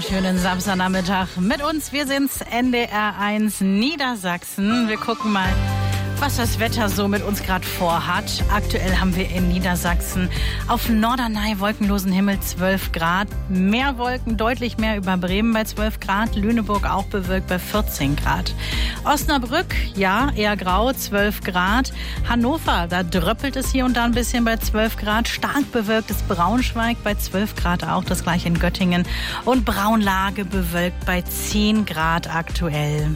Einen schönen Samstagnachmittag mit uns. Wir sind's, NDR1 Niedersachsen. Wir gucken mal, was das Wetter so mit uns gerade vorhat. Aktuell haben wir in Niedersachsen auf Norderney wolkenlosen Himmel 12 Grad. Mehr Wolken, deutlich mehr über Bremen bei 12 Grad. Lüneburg auch bewölkt bei 14 Grad. Osnabrück, ja, eher grau, 12 Grad. Hannover, da dröppelt es hier und da ein bisschen bei 12 Grad. Stark bewölktes Braunschweig bei 12 Grad auch. Das gleiche in Göttingen. Und Braunlage bewölkt bei 10 Grad aktuell.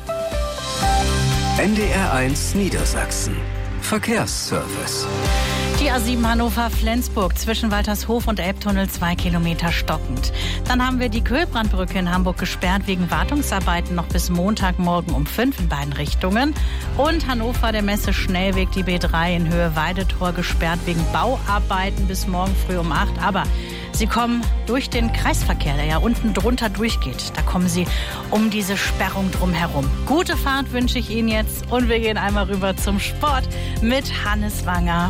NDR1 Niedersachsen. Verkehrsservice. Die A7 Hannover-Flensburg zwischen Waltershof und Elbtunnel 2 Kilometer stockend. Dann haben wir die Köhlbrandbrücke in Hamburg gesperrt wegen Wartungsarbeiten noch bis Montagmorgen um 5 in beiden Richtungen. Und Hannover, der Messe-Schnellweg, die B3 in Höhe Weidetor gesperrt wegen Bauarbeiten bis morgen früh um 8. Aber Sie kommen durch den Kreisverkehr, der ja unten drunter durchgeht. Da kommen Sie um diese Sperrung drum herum. Gute Fahrt wünsche ich Ihnen jetzt. Und wir gehen einmal rüber zum Sport mit Hannes Wanger.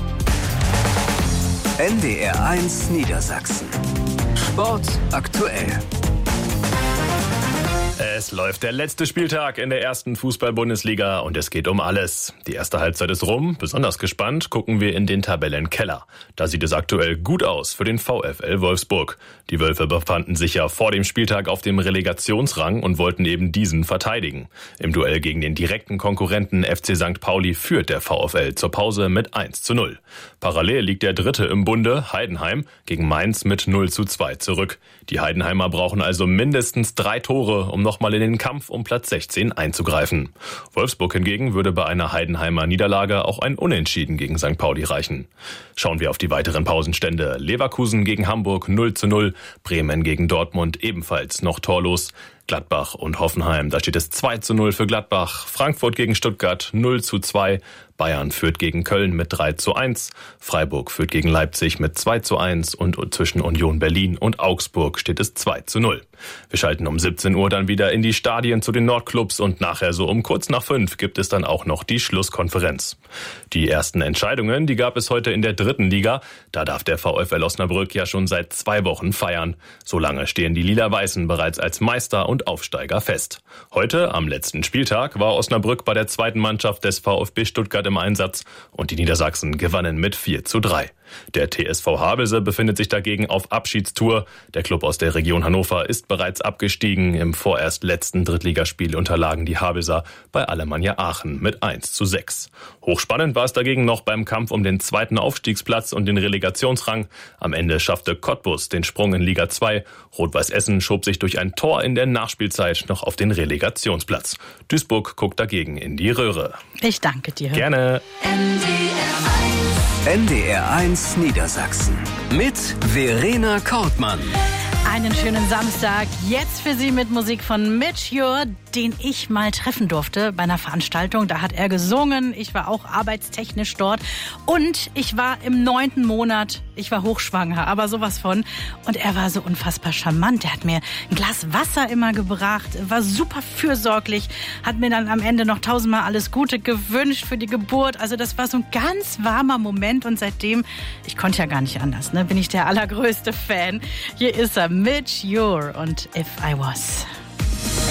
NDR1 Niedersachsen. Sport aktuell. Es läuft der letzte Spieltag in der ersten Fußball-Bundesliga und es geht um alles. Die erste Halbzeit ist rum. Besonders gespannt gucken wir in den Tabellenkeller. Da sieht es aktuell gut aus für den VfL Wolfsburg. Die Wölfe befanden sich ja vor dem Spieltag auf dem Relegationsrang und wollten eben diesen verteidigen. Im Duell gegen den direkten Konkurrenten FC St. Pauli führt der VfL zur Pause mit 1:0. Parallel liegt der Dritte im Bunde, Heidenheim, gegen Mainz mit 0:2 zurück. Die Heidenheimer brauchen also mindestens 3 Tore, um nochmal in den Kampf um Platz 16 einzugreifen. Wolfsburg hingegen würde bei einer Heidenheimer Niederlage auch ein Unentschieden gegen St. Pauli reichen. Schauen wir auf die weiteren Pausenstände. Leverkusen gegen Hamburg 0:0, Bremen gegen Dortmund ebenfalls noch torlos. Gladbach und Hoffenheim, da steht es 2:0 für Gladbach. Frankfurt gegen Stuttgart 0:2. Bayern führt gegen Köln mit 3:1. Freiburg führt gegen Leipzig mit 2:1 und zwischen Union Berlin und Augsburg steht es 2:0. Wir schalten um 17 Uhr dann wieder in die Stadien zu den Nordclubs und nachher so um kurz nach 5 gibt es dann auch noch die Schlusskonferenz. Die ersten Entscheidungen, die gab es heute in der 3. Liga. Da darf der VfL Osnabrück ja schon seit 2 Wochen feiern. Solange stehen die Lila-Weißen bereits als Meister und Aufsteiger fest. Heute, am letzten Spieltag, war Osnabrück bei der zweiten Mannschaft des VfB Stuttgart im Einsatz und die Niedersachsen gewannen mit 4:3. Der TSV Havelse befindet sich dagegen auf Abschiedstour. Der Klub aus der Region Hannover ist bereits abgestiegen. Im vorerst letzten Drittligaspiel unterlagen die Havelser bei Alemannia Aachen mit 1:6. Hochspannend war es dagegen noch beim Kampf um den zweiten Aufstiegsplatz und den Relegationsrang. Am Ende schaffte Cottbus den Sprung in Liga 2. Rot-Weiß Essen schob sich durch ein Tor in der Nachspielzeit noch auf den Relegationsplatz. Duisburg guckt dagegen in die Röhre. Ich danke dir. Gerne. NDR1 Niedersachsen mit Verena Kortmann. Einen schönen Samstag. Jetzt für Sie mit Musik von Mitch Ure, den ich mal treffen durfte bei einer Veranstaltung. Da hat er gesungen. Ich war auch arbeitstechnisch dort. Und ich war im 9. Monat. Ich war hochschwanger, aber sowas von. Und er war so unfassbar charmant. Er hat mir ein Glas Wasser immer gebracht, war super fürsorglich, hat mir dann am Ende noch 1000-mal alles Gute gewünscht für die Geburt. Also das war so ein ganz warmer Moment. Und seitdem, ich konnte ja gar nicht anders, bin ich der allergrößte Fan. Hier ist er, Mitch Ure und If I Was.